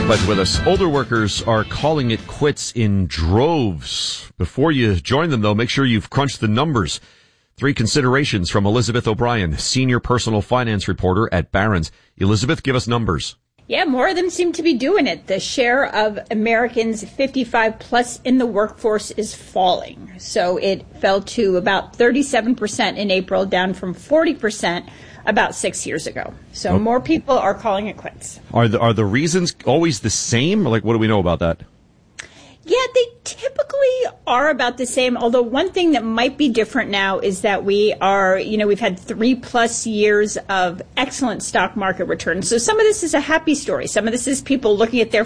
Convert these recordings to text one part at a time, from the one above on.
Glad you're with us. Older workers are calling it quits in droves. Before you join them, though, make sure you've crunched the numbers. 3 considerations from Elizabeth O'Brien, senior personal finance reporter at Barron's. Elizabeth, give us numbers. Yeah, more of them seem to be doing it. The share of Americans 55 plus in the workforce is falling. So it fell to about 37% in April, down from 40% about 6 years ago. So More people are calling it quits. Are the reasons always the same? Like, what do we know about that? Yeah, they typically are about the same, although one thing that might be different now is that we've had 3+ years of excellent stock market returns. So some of this is a happy story. Some of this is people looking at their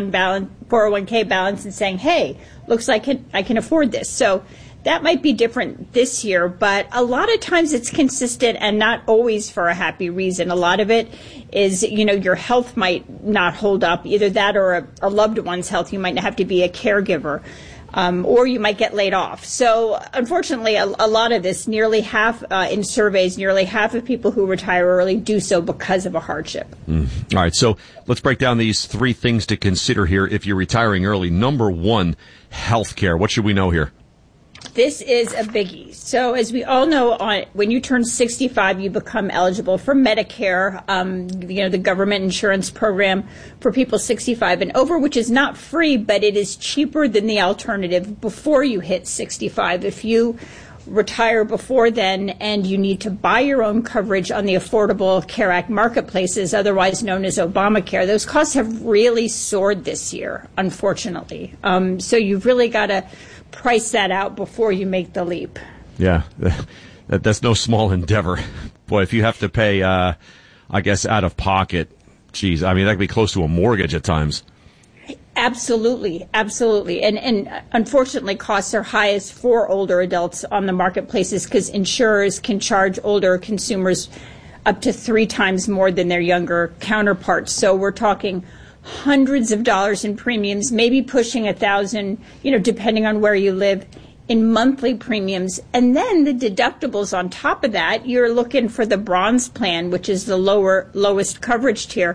401k balance and saying, hey, looks like I can afford this. So that might be different this year, but a lot of times it's consistent and not always for a happy reason. A lot of it is, your health might not hold up, either that or a loved one's health. You might have to be a caregiver, or you might get laid off. So unfortunately, a lot of this, nearly half in surveys, nearly half of people who retire early do so because of a hardship. All right, so let's break down these 3 things to consider here if you're retiring early. Number 1, health care. What should we know here? This is a biggie. So as we all know, when you turn 65, you become eligible for Medicare, the government insurance program for people 65 and over, which is not free, but it is cheaper than the alternative before you hit 65. If you retire before then and you need to buy your own coverage on the Affordable Care Act marketplaces, otherwise known as Obamacare, those costs have really soared this year, unfortunately. So you've really got to price that out before you make the leap. Yeah, that's no small endeavor. Boy, if you have to pay, I guess, out of pocket, geez, I mean, that could be close to a mortgage at times. Absolutely. And unfortunately, costs are highest for older adults on the marketplaces because insurers can charge older consumers up to 3 times more than their younger counterparts. So we're talking hundreds of dollars in premiums, maybe pushing $1,000, depending on where you live, in monthly premiums. And then the deductibles on top of that, you're looking for the bronze plan, which is the lowest coverage tier,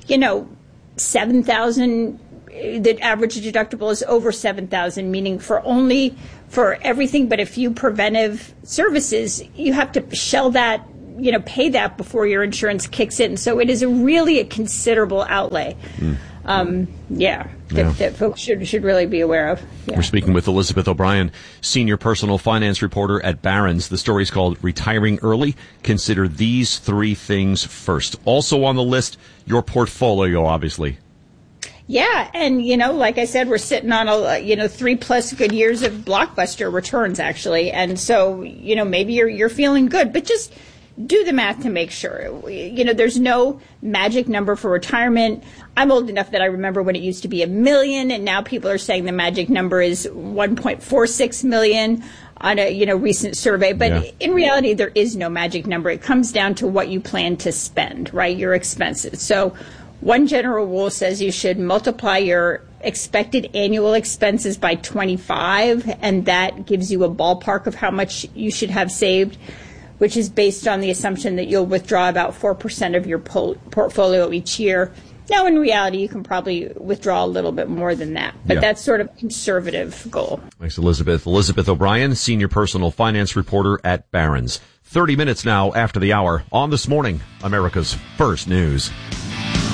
$7,000. The average deductible is over $7,000, meaning for everything but a few preventive services, you have to shell that, pay that before your insurance kicks in. So it is really a considerable outlay. That folks should really be aware of. Yeah. We're speaking with Elizabeth O'Brien, senior personal finance reporter at Barron's. The story is called Retiring Early. Consider these 3 things first. Also on the list, your portfolio, obviously. Yeah, and like I said, we're sitting on 3+ good years of blockbuster returns, actually, and so maybe you're feeling good, but just do the math to make sure. There's no magic number for retirement. I'm old enough that I remember when it used to be $1 million, and now people are saying the magic number is $1.46 million on a recent survey. But in reality, there is no magic number. It comes down to what you plan to spend, right? Your expenses. So one general rule says you should multiply your expected annual expenses by 25, and that gives you a ballpark of how much you should have saved, which is based on the assumption that you'll withdraw about 4% of your portfolio each year. Now, in reality, you can probably withdraw a little bit more than that, but that's sort of a conservative goal. Thanks, Elizabeth. Elizabeth O'Brien, senior personal finance reporter at Barron's. 30 minutes now after the hour on This Morning, America's First News.